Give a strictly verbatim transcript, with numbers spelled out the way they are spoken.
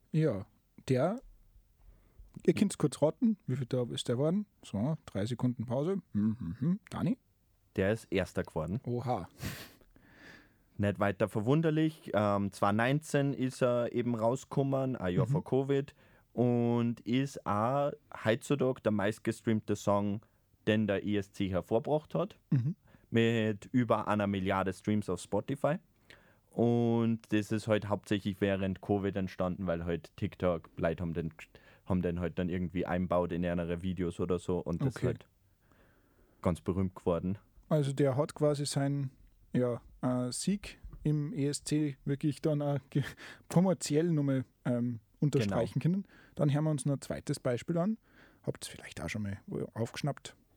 Ja, der, ihr könnt es kurz raten, wie viel da ist der geworden? So, drei Sekunden Pause. Hm, hm, hm. Dani? Der ist Erster geworden. Oha. Nicht weiter verwunderlich. Ähm, zwanzig neunzehn ist er eben rausgekommen, ein Jahr Mhm. vor Covid. Und ist auch heutzutage der meistgestreamte Song, den der E S C hervorgebracht hat. Mhm. Mit über einer Milliarde Streams auf Spotify. Und das ist halt hauptsächlich während Covid entstanden, weil halt TikTok, Leute haben den, haben den halt dann irgendwie einbaut in ihre Videos oder so. Und das Okay. ist halt ganz berühmt geworden. Also der hat quasi seinen ja, äh, Sieg im E S C wirklich dann auch ge- kommerziell nochmal ähm, unterstreichen können. Dann hören wir uns noch ein zweites Beispiel an. Habt ihr vielleicht auch schon mal aufgeschnappt.